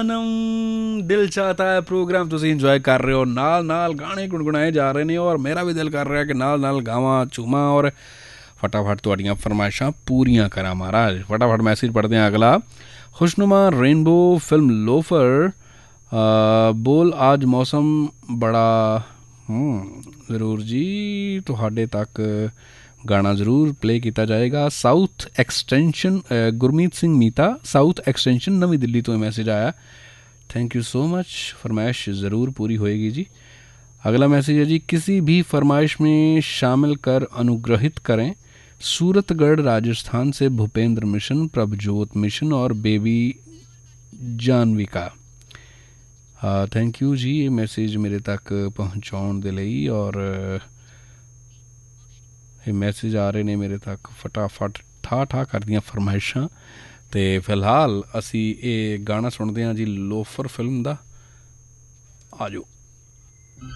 दिल चाहता है प्रोग्राम तुम इंजॉय कर रहे हो नाल नाल गाने गुनगुनाए जा रहे हैं और मेरा भी दिल कर रहा है कि नाल नाल गावां चूमा और फटाफट तुहाड़ियां फरमाइशां पूरियां करा महाराज। फटाफट मैसेज पढ़ते हैं अगला। खुशनुमा रेनबो फिल्म लोफर बोल आज मौसम बड़ा ज़रूर जी तुहाडे तक गाना जरूर प्ले किया जाएगा। साउथ एक्सटेंशन गुरमीत सिंह मीता साउथ एक्सटेंशन नवी दिल्ली तो मैसेज आया। Thank you so much. फरमाइश ज़रूर पूरी होएगी जी। अगला मैसेज है जी किसी भी फरमाइश में शामिल कर अनुग्रहित करें। सूरतगढ़ राजस्थान से भूपेंद्र मिशन प्रभजोत मिशन और बेबी जानविका। थैंक यू जी ये मैसेज मेरे तक पहुँचाने दे लई और ये मैसेज आ रहे ने मेरे तक फटाफट ठा ठा कर दियां फरमाइशां। तो फिलहाल असी ये गाना सुनते हैं जी लोफर फिल्म का। आ जाओ।